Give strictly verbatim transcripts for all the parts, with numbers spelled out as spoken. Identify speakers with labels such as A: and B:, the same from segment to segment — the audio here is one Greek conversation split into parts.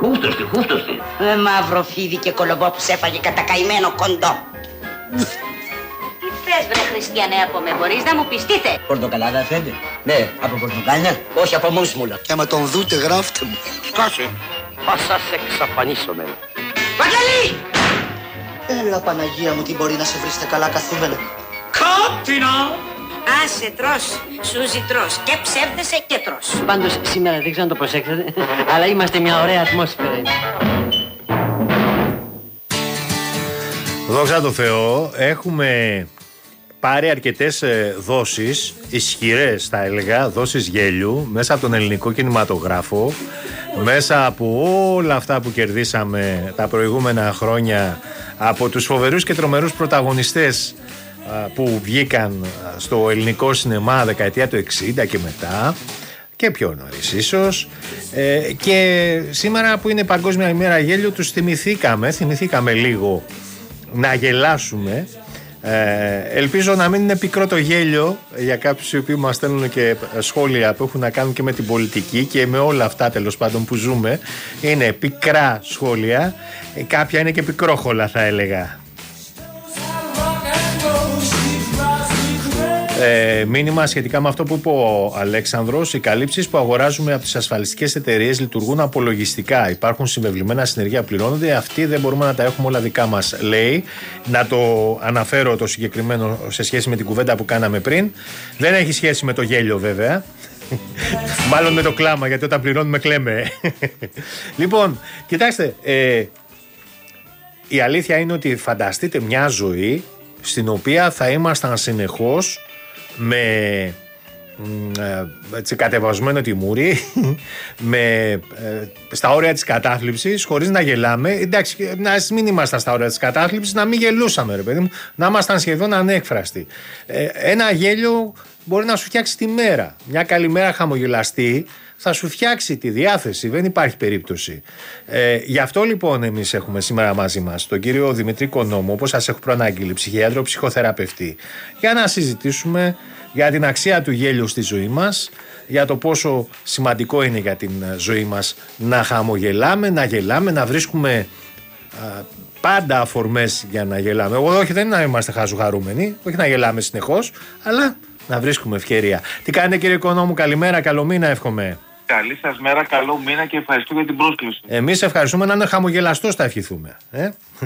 A: Χούφτωστη, χούφτωστη.
B: Ε, μαύρο φίδι και κολομπό που σε έφαγε κατακαημένο κοντό.
C: Τι θες βρε Χριστιανέ από με, μπορείς να μου πεις τι θες?
A: Πορτοκαλάδα φαίνεται. Ναι, από πορτοκάλια. Όχι, από μουσμουλα.
D: Και άμα τον δούτε γράφτε μου.
A: Σκάσε. Θα σας εξαφανίσουμε.
B: Βαγγέλη!
D: Έλα Παναγία μου, τι μπορεί να σε βρίσκεται καλά καθούμενο.
A: Κάτινα!
B: Άσε τρως, Σούζι τρως και ψεύδεσαι και τρως.
E: Πάντως σήμερα δεν ξέρω να το προσέξετε, αλλά είμαστε μια ωραία ατμόσφαιρα.
F: Δόξα τω Θεώ, έχουμε πάρει αρκετές δόσεις, ισχυρές θα έλεγα, δόσεις γέλιου, μέσα από τον ελληνικό κινηματογράφο, μέσα από όλα αυτά που κερδίσαμε τα προηγούμενα χρόνια, από τους φοβερούς και τρομερούς πρωταγωνιστές που βγήκαν στο ελληνικό σινεμά δεκαετία του εξήντα και μετά και πιο νωρίς ίσως, ε, και σήμερα που είναι Παγκόσμια ημέρα γέλιου τους θυμηθήκαμε, θυμηθήκαμε λίγο να γελάσουμε. Ε, ελπίζω να μην είναι πικρό το γέλιο για κάποιους οι οποίοι μας στέλνουν και σχόλια που έχουν να κάνουν και με την πολιτική και με όλα αυτά τέλος πάντων που ζούμε. Είναι πικρά σχόλια, ε, κάποια είναι και πικρόχολα θα έλεγα. Ε, μήνυμα σχετικά με αυτό που είπε ο Αλέξανδρος. Οι καλύψεις που αγοράζουμε από τις ασφαλιστικές εταιρείες λειτουργούν απολογιστικά. Υπάρχουν συμβεβλημένα συνεργεία που πληρώνονται. Αυτοί δεν μπορούμε να τα έχουμε όλα δικά μας, λέει. Να το αναφέρω το συγκεκριμένο σε σχέση με την κουβέντα που κάναμε πριν. Δεν έχει σχέση με το γέλιο βέβαια. Μάλλον με το κλάμα, γιατί όταν πληρώνουμε κλαίμε. Λοιπόν, κοιτάξτε. Ε, η αλήθεια είναι ότι φανταστείτε μια ζωή στην οποία θα ήμασταν συνεχώς με έτσι, κατεβασμένο τιμούρι, με, ε, στα όρια της κατάθλιψης, χωρίς να γελάμε. Εντάξει, να μην ήμασταν στα όρια της κατάθλιψης, να μην γελούσαμε, ρε παιδί μου, να ήμασταν σχεδόν ανέκφραστοι. Ε, ένα γέλιο μπορεί να σου φτιάξει τη μέρα. Μια καλημέρα χαμογελαστή θα σου φτιάξει τη διάθεση, δεν υπάρχει περίπτωση. Ε, γι' αυτό λοιπόν εμείς έχουμε σήμερα μαζί μας τον κύριο Δημητρή Κονόμο, όπως σας έχω προαναγγείλει, ψυχίατρο, ψυχοθεραπευτή, για να συζητήσουμε για την αξία του γέλιου στη ζωή μας, για το πόσο σημαντικό είναι για την ζωή μας να χαμογελάμε, να γελάμε, να βρίσκουμε α, πάντα αφορμές για να γελάμε. Εγώ όχι, δεν είναι να είμαστε χαζουχαρούμενοι, όχι να γελάμε συνεχώς, αλλά να βρίσκουμε ευκαιρία. Τι κάνετε κύριε Κονόμου, καλημέρα, καλό μήνα εύχομαι.
G: Καλή σας μέρα, καλό μήνα και ευχαριστώ για την πρόσκληση.
F: Εμείς ευχαριστούμε, να είναι χαμογελαστός θα ευχηθούμε. Ε?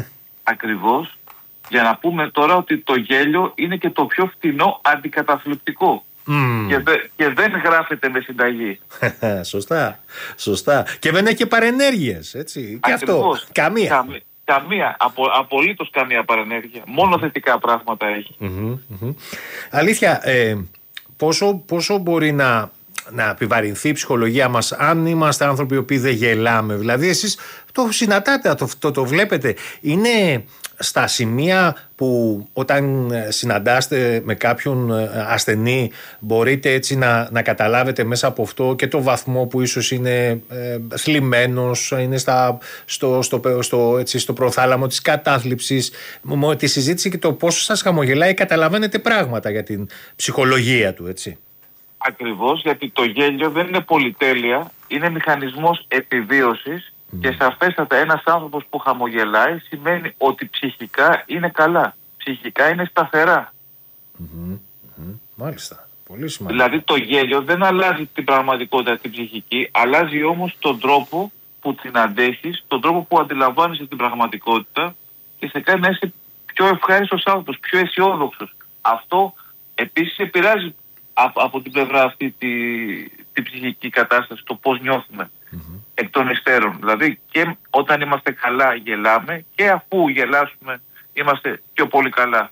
G: Ακριβώς. Για να πούμε τώρα ότι το γέλιο είναι και το πιο φτηνό αντικαταθλιπτικό. Mm. Και, δε, και δεν γράφεται με συνταγή.
F: Σωστά, σωστά. Και δεν έχει και παρενέργειες, έτσι. Και αυτό. Καμία.
G: Καμία. Καμία, απο, απολύτως καμία παρενέργεια. Μόνο θετικά πράγματα έχει.
F: Mm-hmm, mm-hmm. Αλήθεια, ε, πόσο, πόσο μπορεί να, να επιβαρυνθεί η ψυχολογία μας αν είμαστε άνθρωποι οι οποίοι δεν γελάμε? Δηλαδή εσείς το συναντάτε, το, το, το βλέπετε. Είναι στα σημεία που όταν συναντάστε με κάποιον ασθενή μπορείτε έτσι να, να καταλάβετε μέσα από αυτό και το βαθμό που ίσως είναι ε, θλιμμένος, είναι στα, στο, στο, στο, έτσι, στο προθάλαμο της κατάθλιψης, με τη συζήτηση και το πόσο σας χαμογελάει, καταλαβαίνετε πράγματα για την ψυχολογία του, έτσι.
G: Ακριβώς, γιατί το γέλιο δεν είναι πολυτέλεια, είναι μηχανισμός επιβίωσης. Mm. Και σαφέστατα ένας άνθρωπος που χαμογελάει σημαίνει ότι ψυχικά είναι καλά. Ψυχικά είναι σταθερά.
F: Mm-hmm. Mm-hmm. Μάλιστα. Πολύ σημαντικό.
G: Δηλαδή το γέλιο δεν αλλάζει την πραγματικότητα την ψυχική, αλλάζει όμως τον τρόπο που την αντέχεις, τον τρόπο που αντιλαμβάνεσαι την πραγματικότητα και σε κάνει να είσαι πιο ευχάριστος άνθρωπος, πιο αισιόδοξος. Αυτό επίσης επηρεάζει από, από την πλευρά αυτή τη, τη ψυχική κατάσταση, το πώς νιώθουμε. Mm-hmm. Εκ των υστέρων. Δηλαδή και όταν είμαστε καλά γελάμε και αφού γελάσουμε είμαστε πιο πολύ καλά.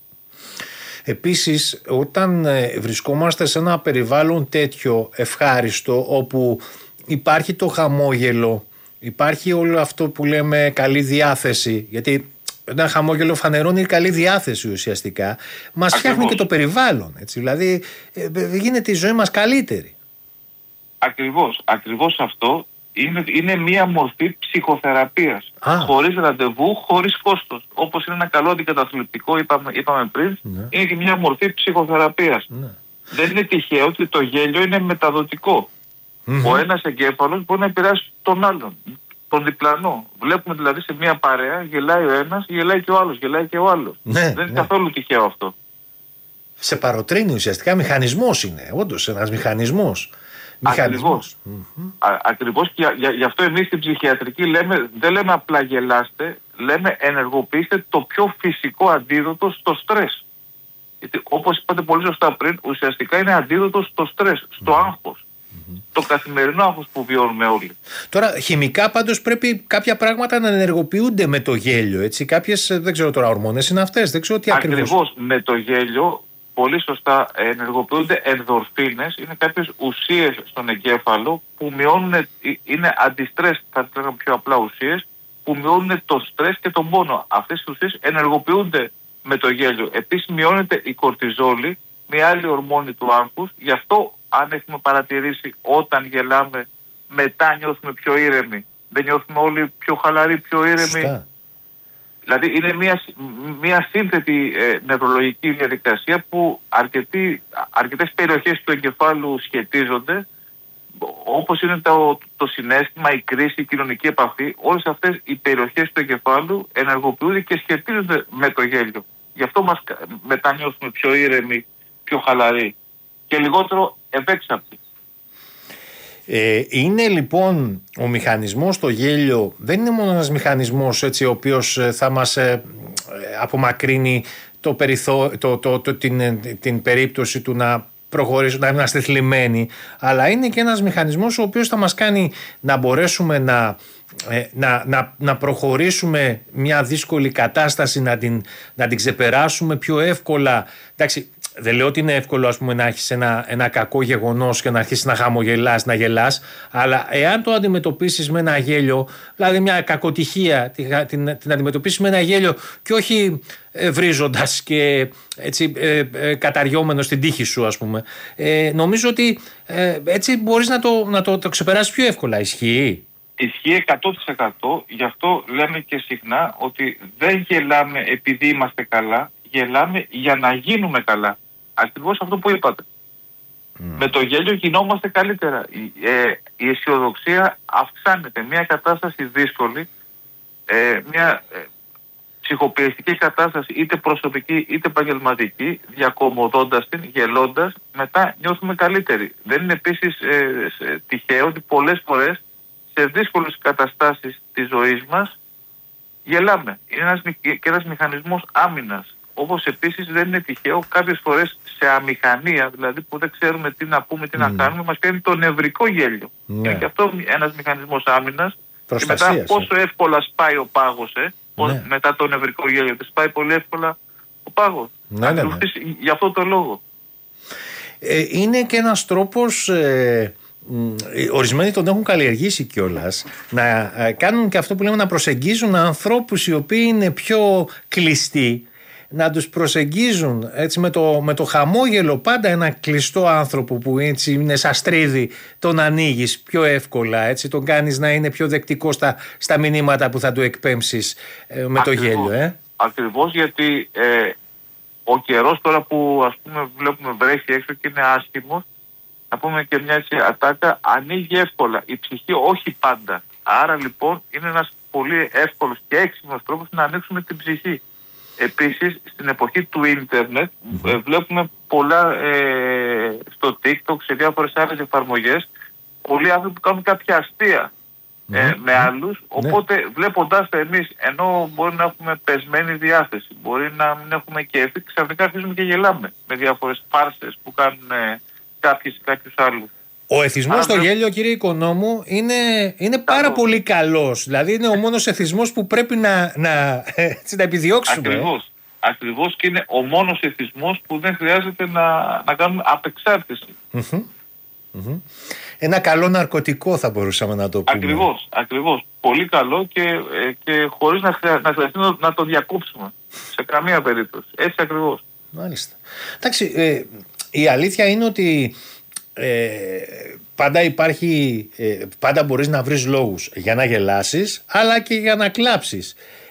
F: Επίσης όταν βρισκόμαστε σε ένα περιβάλλον τέτοιο ευχάριστο όπου υπάρχει το χαμόγελο, υπάρχει όλο αυτό που λέμε καλή διάθεση, γιατί ένα χαμόγελο φανερώνει καλή διάθεση ουσιαστικά, μας φτιάχνει και το περιβάλλον, έτσι, δηλαδή γίνεται η ζωή μας καλύτερη.
G: Ακριβώς, ακριβώς αυτό είναι, είναι μια μορφή ψυχοθεραπείας. Α. Χωρίς ραντεβού, χωρίς κόστος. Όπως είναι ένα καλό αντικαταθλιπτικό, είπαμε, είπαμε πριν, ναι. Είναι και μια μορφή ψυχοθεραπείας. Ναι. Δεν είναι τυχαίο ότι το γέλιο είναι μεταδοτικό. Mm-hmm. Ο ένας εγκέφαλος μπορεί να επηρεάσει τον άλλον. τον διπλανό. Βλέπουμε δηλαδή σε μια παρέα γελάει ο ένας, γελάει και ο άλλος, γελάει και ο άλλος.
F: Ναι,
G: Δεν
F: ναι.
G: είναι καθόλου τυχαίο αυτό.
F: Σε παροτρύνει ουσιαστικά, μηχανισμός είναι. Όντως ένας μηχανισμός.
G: Ακριβώς. Mm-hmm. Α, ακριβώς και για, γι' αυτό εμείς στην ψυχιατρική λέμε, δεν λέμε απλά γελάστε, λέμε ενεργοποιήστε το πιο φυσικό αντίδοτο στο στρες. Γιατί όπως είπατε πολύ σωστά πριν, ουσιαστικά είναι αντίδοτο στο στρες, στο mm-hmm. άγχος. Mm-hmm. Το καθημερινό άγχος που βιώνουμε όλοι.
F: Τώρα, χημικά πάντως πρέπει κάποια πράγματα να ενεργοποιούνται με το γέλιο. Έτσι. Κάποιες, δεν ξέρω τώρα, ορμόνες είναι αυτές. Δεν ξέρω τι ακριβώς.
G: Ακριβώς με το γέλιο. Πολύ σωστά ενεργοποιούνται ενδορφίνες, είναι κάποιες ουσίες στον εγκέφαλο που μειώνουν, είναι αντιστρες, θα λέγαμε πιο απλά ουσίες, που μειώνουν το στρες και τον πόνο. Αυτές οι ουσίες ενεργοποιούνται με το γέλιο. Επίσης μειώνεται η κορτιζόλη, μια άλλη ορμόνη του άγχους, γι' αυτό αν έχουμε παρατηρήσει όταν γελάμε μετά νιώθουμε πιο ήρεμοι. Δεν νιώθουμε όλοι πιο χαλαροί, πιο ήρεμοι.
F: Σωστά.
G: Δηλαδή είναι μια, μια σύνθετη ε, νευρολογική διαδικασία που αρκετοί, αρκετές περιοχές του εγκεφάλου σχετίζονται, όπως είναι το, το συναίσθημα, η κρίση, η κοινωνική επαφή. Όλες αυτές οι περιοχές του εγκεφάλου ενεργοποιούνται και σχετίζονται με το γέλιο. Γι' αυτό μας μετά νιώθουμε πιο ήρεμοι, πιο χαλαροί και λιγότερο ευέξαπτοι.
F: Ε, είναι λοιπόν ο μηχανισμός το γέλιο, δεν είναι μόνο ένας μηχανισμός έτσι, ο οποίος θα μας ε, απομακρύνει το περιθώ, το, το, το, την, την περίπτωση του να προχωρήσουμε, να είμαστε θλιμμένοι, αλλά είναι και ένας μηχανισμός ο οποίος θα μας κάνει να μπορέσουμε να, ε, να, να, να προχωρήσουμε μια δύσκολη κατάσταση, να την, να την ξεπεράσουμε πιο εύκολα. Εντάξει, δεν λέω ότι είναι εύκολο ας πούμε, να έχεις ένα, ένα κακό γεγονός και να αρχίσεις να χαμογελάς, να γελάς, αλλά εάν το αντιμετωπίσεις με ένα γέλιο, δηλαδή μια κακοτυχία, την, την, την αντιμετωπίσεις με ένα γέλιο και όχι ε, βρίζοντας και έτσι, ε, ε, καταριόμενο στην τύχη σου, ας πούμε, ε, νομίζω ότι ε, έτσι μπορείς να το, να το, το ξεπεράσεις πιο εύκολα. Ισχύει?
G: Ισχύει εκατό τοις εκατό, γι' αυτό λέμε και συχνά ότι δεν γελάμε επειδή είμαστε καλά, γελάμε για να γίνουμε καλά. Ακριβώς αυτό που είπατε. Mm. Με το γέλιο γινόμαστε καλύτερα. Η, ε, η αισιοδοξία αυξάνεται. Μια κατάσταση δύσκολη, ε, μια ε, ψυχοπιεστική κατάσταση είτε προσωπική είτε επαγγελματική, διακομωδώντας την, γελώντας, μετά νιώθουμε καλύτεροι. Δεν είναι επίσης ε, τυχαίο ότι πολλές φορές σε δύσκολες καταστάσεις της ζωής μας γελάμε. Είναι ένας, και ένας μηχανισμός άμυνας. Όπως επίσης δεν είναι τυχαίο κάποιες φορές σε αμηχανία, δηλαδή που δεν ξέρουμε τι να πούμε, τι mm. να κάνουμε, μας παίρνει το νευρικό γέλιο. Mm. Είναι και αυτό ένας μηχανισμός άμυνας. Και μετά πόσο εύκολα σπάει ο πάγος, ε, mm. μετά το νευρικό γέλιο. Σπάει πολύ εύκολα ο πάγος.
F: Ναι, ναι, ναι.
G: Γι' αυτό το λόγο.
F: Ε, είναι και ένας τρόπος... Ε... Ορισμένοι τον έχουν καλλιεργήσει κιόλας να ε, κάνουν και αυτό που λέμε, να προσεγγίζουν ανθρώπους οι οποίοι είναι πιο κλειστοί, να τους προσεγγίζουν έτσι με το, με το χαμόγελο. Πάντα ένα κλειστό άνθρωπο που έτσι είναι σαν στρίδι τον ανοίγεις πιο εύκολα, έτσι, τον κάνεις να είναι πιο δεκτικό στα, στα μηνύματα που θα του εκπέμψεις ε, με
G: Ακριβώς,
F: το γέλιο. Ε.
G: Ακριβώς, γιατί ε, ο καιρός τώρα που ας πούμε βλέπουμε βρέχει έξω και είναι άσχημος, να πούμε και μια έτσι ατάκα, ανοίγει εύκολα η ψυχή, όχι πάντα. Άρα λοιπόν είναι ένας πολύ εύκολος και έξυπνος τρόπος να ανοίξουμε την ψυχή. Επίσης στην εποχή του ίντερνετ mm-hmm. ε, βλέπουμε πολλά ε, στο TikTok, σε διάφορες άλλες εφαρμογές, πολλοί άνθρωποι που κάνουν κάποια αστεία mm-hmm. ε, με άλλους, οπότε mm-hmm. βλέποντάς τα εμείς, ενώ μπορεί να έχουμε πεσμένη διάθεση, μπορεί να μην έχουμε κέφι, ξαφνικά αρχίζουμε και γελάμε με διάφορες φάρσες που κάνουν ε, κάποιους, κάποιους άλλους.
F: Ο εθισμός στο βλέ... γέλιο, κύριε Οικονόμου, είναι, είναι πάρα πολύ καλός. Δηλαδή είναι ο μόνος εθισμός που πρέπει να, να, έτσι, να επιδιώξουμε.
G: Ακριβώς. Ακριβώς, και είναι ο μόνος εθισμός που δεν χρειάζεται να, να κάνουμε απεξάρτηση.
F: Mm-hmm. Mm-hmm. Ένα καλό ναρκωτικό θα μπορούσαμε να το πούμε.
G: Ακριβώς. Ακριβώς. Πολύ καλό και, και χωρίς να χρειάζεται να, να το διακόψουμε. Σε καμία περίπτωση. Έτσι ακριβώς.
F: Μάλιστα. Εντάξει, ε, η αλήθεια είναι ότι Ε, πάντα υπάρχει, ε, πάντα μπορείς να βρεις λόγους για να γελάσεις αλλά και για να κλάψεις.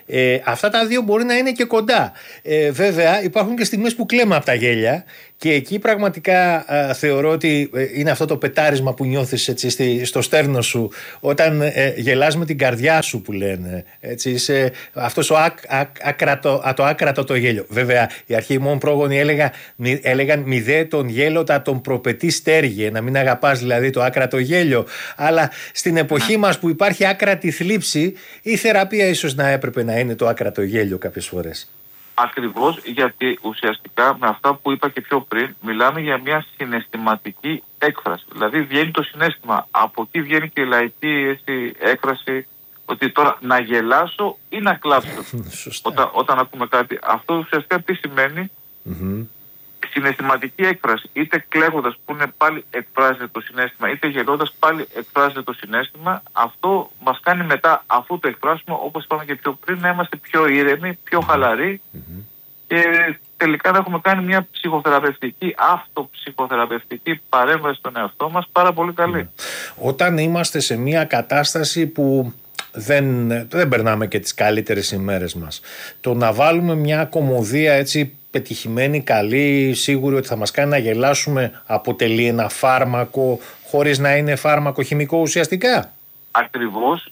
F: Ε, αυτά τα δύο μπορεί να είναι και κοντά. Ε, βέβαια υπάρχουν και στιγμές που κλαίμε από τα γέλια και εκεί πραγματικά α, θεωρώ ότι είναι αυτό το πετάρισμα που νιώθεις έτσι, στη, στο στέρνο σου όταν ε, γελάς με την καρδιά σου που λένε. Έτσι, είσαι, αυτός ο ακ, ακ, ακρατο, α, το άκρατο το γέλιο. Βέβαια οι αρχαίοι μόνο πρόγονοι έλεγα, μη, έλεγαν μη δε τον γέλοτα τον προπετή στέργε, να μην αγαπάς δηλαδή το άκρατο γέλιο. Αλλά στην εποχή μας που υπάρχει άκρατη θλίψη, η θεραπεία ίσως να έπρεπε να είναι το άκρατο γέλιο κάποιες φορές.
G: Ακριβώς, γιατί ουσιαστικά με αυτά που είπα και πιο πριν μιλάμε για μια συναισθηματική έκφραση. Δηλαδή βγαίνει το συναίσθημα, από εκεί βγαίνει και η λαϊκή έτσι, έκφραση ότι τώρα να γελάσω ή να κλάψω. όταν, όταν ακούμε κάτι, αυτό ουσιαστικά τι σημαίνει? Mm-hmm. Συναισθηματική έκφραση, είτε κλαίγοντας που είναι πάλι εκφράζεται το συναίσθημα, είτε γελώντας πάλι εκφράζεται το συναίσθημα. Αυτό μας κάνει μετά, αφού το εκφράσουμε, όπως είπαμε και πιο πριν, να είμαστε πιο ήρεμοι, πιο χαλαροί mm-hmm. και τελικά να έχουμε κάνει μια ψυχοθεραπευτική, αυτοψυχοθεραπευτική παρέμβαση στον εαυτό μας πάρα πολύ καλή.
F: Mm. Όταν είμαστε σε μια κατάσταση που δεν, δεν περνάμε και τις καλύτερες ημέρες μας, το να βάλουμε μια κωμωδία έτσι πετυχημένη, καλή, σίγουρη ότι θα μας κάνει να γελάσουμε, αποτελεί ένα φάρμακο χωρίς να είναι φάρμακο χημικό ουσιαστικά?
G: Ακριβώς.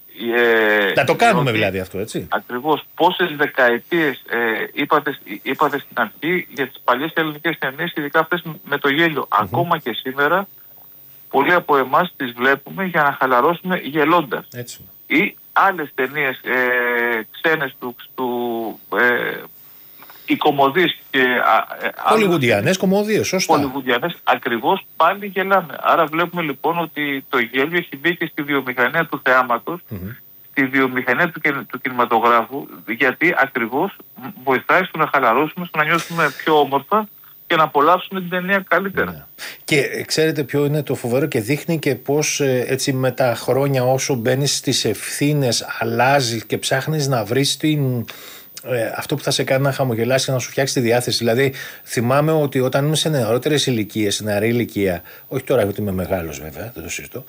G: Ε,
F: να το κάνουμε ότι, δηλαδή αυτό, έτσι.
G: Ακριβώς. Πόσες δεκαετίες ε, είπατε, είπατε στην αρχή για τις παλιές ελληνικές ταινίες, ειδικά αυτές με το γέλιο. Mm-hmm. Ακόμα και σήμερα, πολλοί από εμάς τις βλέπουμε για να χαλαρώσουμε γελώντας.
F: Έτσι.
G: Ή άλλες ταινίες ε, ξένες του... του ε, οι κωμωδίες και...
F: Πολυγουντιανές κωμωδίες, σωστά.
G: Πολυγουντιανές, ακριβώς, πάλι γελάμε. Άρα βλέπουμε λοιπόν ότι το γέλιο έχει μπει και στη βιομηχανία του θεάματος, mm-hmm. στη βιομηχανία του, του κινηματογράφου, γιατί ακριβώς βοηθάει στο να χαλαρώσουμε, στο να νιώσουμε πιο όμορφα και να απολαύσουμε την ταινία καλύτερα. Ναι.
F: Και ξέρετε ποιο είναι το φοβερό και δείχνει και πώς έτσι με τα χρόνια όσο μπαίνεις στις ευθύνες αλλάζεις και ψάχνεις να βρεις την... Ε, αυτό που θα σε κάνει να χαμογελάσει και να σου φτιάξει τη διάθεση. Δηλαδή, θυμάμαι ότι όταν ήμουν σε νεαρότερες ηλικίες, σε νεαρή ηλικία, όχι τώρα γιατί είμαι μεγάλος βέβαια, δεν το συζητώ.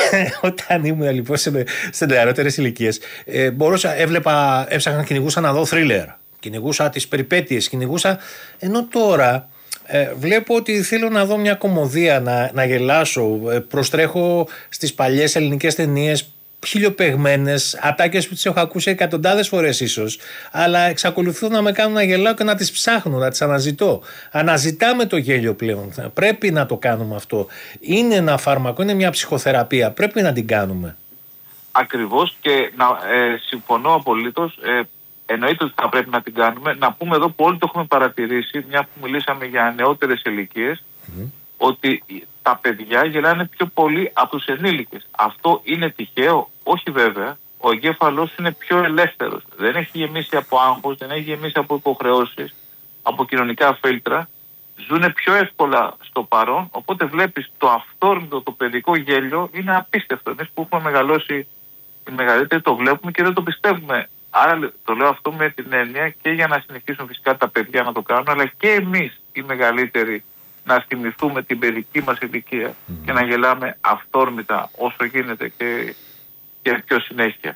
F: Όταν ήμουν λοιπόν σε, σε νεαρότερες ηλικίες, ε, μπορούσα, έβλεπα, έψαχνα, κυνηγούσα να δω θρίλερ. Κυνηγούσα τις περιπέτειες, κυνηγούσα. Ενώ τώρα ε, βλέπω ότι θέλω να δω μια κωμωδία, να, να γελάσω. Ε, προστρέχω στις παλιές ελληνικές ταινίες. Χιλιοπαιγμένες ατάκες που τις έχω ακούσει εκατοντάδες φορές ίσως, αλλά εξακολουθούν να με κάνουν να γελάω και να τις ψάχνω, να τις αναζητώ. Αναζητάμε το γέλιο πλέον. Πρέπει να το κάνουμε αυτό. Είναι ένα φάρμακο, είναι μια ψυχοθεραπεία. Πρέπει να την κάνουμε.
G: Ακριβώς, και να, ε, συμφωνώ απολύτως. Ε, εννοείται ότι θα πρέπει να την κάνουμε. Να πούμε εδώ που όλοι το έχουμε παρατηρήσει, μια που μιλήσαμε για νεότερες ηλικίες, mm-hmm. ότι τα παιδιά γελάνε πιο πολύ από τους ενήλικες. Αυτό είναι τυχαίο? Όχι βέβαια. Ο εγκέφαλος είναι πιο ελεύθερος. Δεν έχει γεμίσει από άγχος, δεν έχει γεμίσει από υποχρεώσεις, από κοινωνικά φίλτρα. Ζούνε πιο εύκολα στο παρόν, οπότε βλέπεις το αυθόρμητο, το παιδικό γέλιο είναι απίστευτο. Εμείς που έχουμε μεγαλώσει οι μεγαλύτεροι το βλέπουμε και δεν το πιστεύουμε. Άρα το λέω αυτό με την έννοια και για να συνεχίσουν φυσικά τα παιδιά να το κάνουν, αλλά και εμείς οι μεγαλύτεροι να θυμηθούμε την παιδική μας ηλικία mm. και να γελάμε αυθόρμητα όσο γίνεται και, και πιο συνέχεια.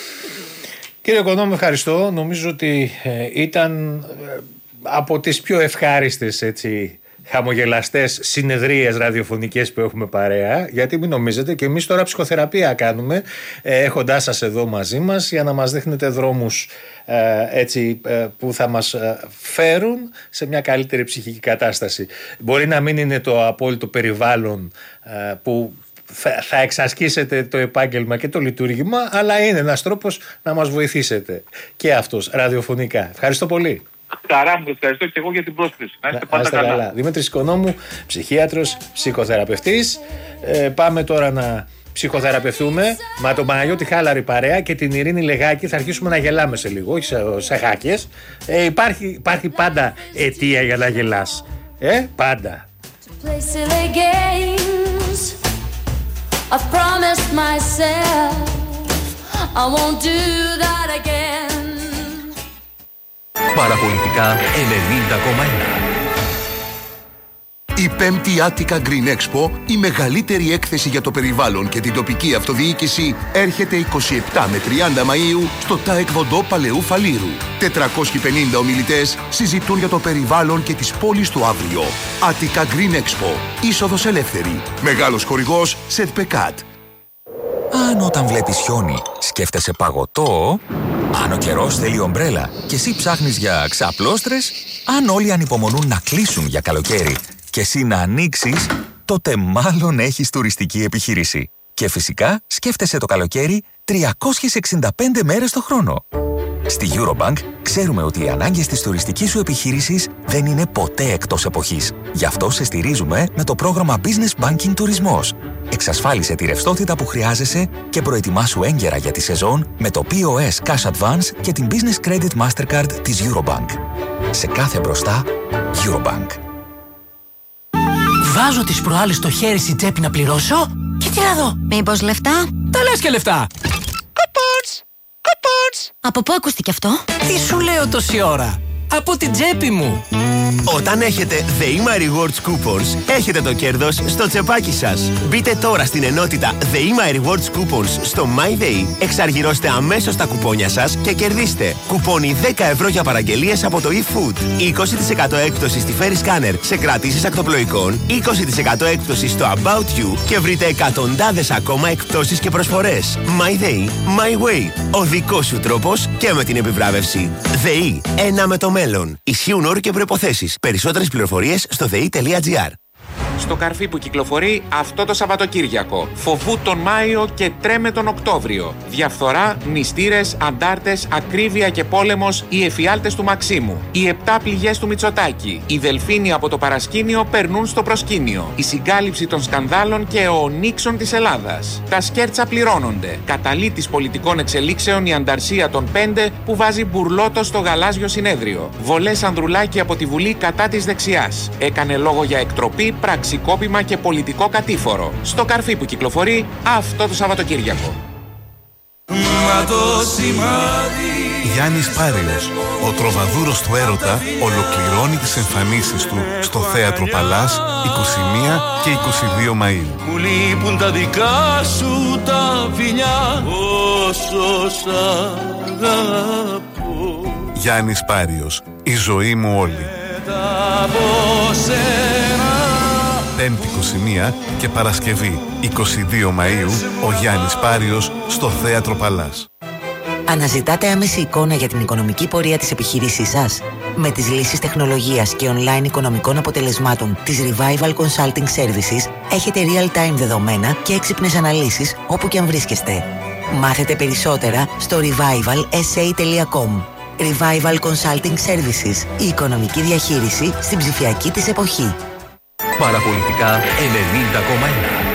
F: Κύριε Κονόμου, ευχαριστώ. Νομίζω ότι ε, ήταν ε, από τις πιο ευχάριστες έτσι, χαμογελαστές συνεδρίες ραδιοφωνικές που έχουμε παρέα, γιατί μην νομίζετε και εμείς τώρα ψυχοθεραπεία κάνουμε ε, έχοντάς σας εδώ μαζί μας για να μας δείχνετε δρόμους ε, έτσι, ε, που θα μας ε, φέρουν σε μια καλύτερη ψυχική κατάσταση. Μπορεί να μην είναι το απόλυτο περιβάλλον ε, που θα, θα εξασκήσετε το επάγγελμα και το λειτουργήμα, αλλά είναι ένας τρόπος να μας βοηθήσετε και αυτός ραδιοφωνικά. Ευχαριστώ πολύ.
G: Χαρά μου, ευχαριστώ και εγώ για την πρόσκληση. Να είστε πάντα καλά. καλά.
F: Δημήτρης Οικονόμου, ψυχίατρος, ψυχοθεραπευτής. Ε, πάμε τώρα να ψυχοθεραπευτούμε με τον Παναγιώτη Χάλαρη παρέα και την Ειρήνη Λεγάκη. Θα αρχίσουμε να γελάμε σε λίγο, όχι σε, σε χάκες. Ε, υπάρχει, υπάρχει πάντα αιτία για να γελάς. Ε, πάντα.
H: Παραπολιτικά ενενήντα κόμμα ένα. Η πέμπτη Attica Green Expo, η μεγαλύτερη έκθεση για το περιβάλλον και την τοπική αυτοδιοίκηση, έρχεται εικοστή εβδόμη με τριάντα Μαΐου στο Ταεκβοντό Παλαιού Φαλήρου. τετρακόσιοι πενήντα ομιλητές συζητούν για το περιβάλλον και τις πόλεις του αύριο. Attica Green Expo, είσοδος ελεύθερη. Μεγάλος χορηγός Σετπεκάτ.
I: Αν όταν βλέπεις χιόνι σκέφτεσαι παγωτό, αν ο καιρός θέλει ομπρέλα και εσύ ψάχνεις για ξαπλώστρες, αν όλοι ανυπομονούν να κλείσουν για καλοκαίρι και εσύ να ανοίξεις, τότε μάλλον έχεις τουριστική επιχείρηση. Και φυσικά σκέφτεσαι το καλοκαίρι τριακόσιες εξήντα πέντε μέρες το χρόνο. Στη Eurobank ξέρουμε ότι οι ανάγκες της τουριστικής σου επιχείρησης δεν είναι ποτέ εκτός εποχής. Γι' αυτό σε στηρίζουμε με το πρόγραμμα Business Banking Τουρισμός. Εξασφάλισε τη ρευστότητα που χρειάζεσαι και προετοιμάσου έγκαιρα για τη σεζόν με το πι ο ες Cash Advance και την Business Credit Mastercard της Eurobank. Σε κάθε μπροστά, Eurobank.
J: Βάζω τις προάλλες στο χέρι στην τσέπη να πληρώσω και τι να δω.
K: Μήπως λεφτά?
J: Τα λες και λεφτά. Coupons! Coupons!
K: Από πού ακούστηκε αυτό?
J: Τι σου λέω τόση ώρα? Από την τσέπη μου.
L: Όταν έχετε The My Rewards Coupons, έχετε το κέρδος στο τσεπάκι σας. Μπείτε τώρα στην ενότητα The My Rewards Coupons στο MyDay, εξαργυρώστε αμέσως τα κουπόνια σας και κερδίστε κουπόνι δέκα ευρώ για παραγγελίες από το eFood, είκοσι τοις εκατό έκπτωση στη Ferry Scanner σε κρατήσεις ακτοπλοϊκών, είκοσι τοις εκατό έκπτωση στο About You και βρείτε εκατοντάδες ακόμα εκπτώσεις και προσφορές. MyDay, My Way. Ο δικός σου τρόπος και με την επιβράβευση. ΔΕΗ, ένα με το μέλλον. Ισχύουν όροι και προϋποθέσεις. Περισσότερες πληροφορίες στο δε ι τελεία τζι άρ.
M: Στο καρφί που κυκλοφορεί αυτό το Σαββατοκύριακο. Φοβού τον Μάιο και τρέμε τον Οκτώβριο. Διαφθορά, μνηστήρες, αντάρτες, ακρίβεια και πόλεμος, οι εφιάλτες του Μαξίμου. Οι επτά πληγές του Μητσοτάκη. Οι δελφίνοι από το παρασκήνιο περνούν στο προσκήνιο. Η συγκάλυψη των σκανδάλων και ο Νίξον της Ελλάδας. Τα σκέρτσα πληρώνονται. Καταλήτης πολιτικών εξελίξεων η ανταρσία των πέντε που βάζει μπουρλότο στο γαλάζιο συνέδριο. Βολές Ανδρουλάκη από τη Βουλή κατά της δεξιάς. Έκανε λόγο για εκτροπή, πραξικόπημα και πολιτικό κατήφορο. Στο καρφί που κυκλοφορεί αυτό το Σαββατοκύριακο.
N: Μα το σημάδι. Γιάννης Πάριος, ο τροβαδούρος του έρωτα, ολοκληρώνει τις εμφανίσεις του στο Θέατρο Παλάς είκοσι μία και είκοσι δύο Μαΐου.
O: Μου λείπουν τα δικά σου τα φιλιά, όσο σ' αγαπώ.
N: Γιάννης Πάριος, η ζωή μου όλη. Πέμπτη είκοσι μία και Παρασκευή είκοσι δύο Μαΐου, ο Γιάννης Πάριος στο Θέατρο Παλάς.
P: Αναζητάτε άμεση εικόνα για την οικονομική πορεία της επιχείρησής σας? Με τις λύσεις τεχνολογίας και online οικονομικών αποτελεσμάτων της Revival Consulting Services έχετε real-time δεδομένα και έξυπνες αναλύσεις όπου και αν βρίσκεστε. Μάθετε περισσότερα στο revival ες έι τελεία κομ. Revival Consulting Services, η οικονομική διαχείριση στην ψηφιακή της εποχή.
Q: Παραπολιτικά ενενήντα κόμμα ένα.